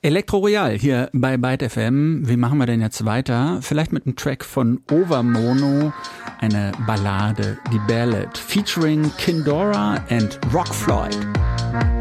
Elektro Royal hier bei Byte FM. Wie machen wir denn jetzt weiter? Vielleicht mit einem Track von Overmono, eine Ballade, die Ballad, featuring Kindora and Rock Floyd.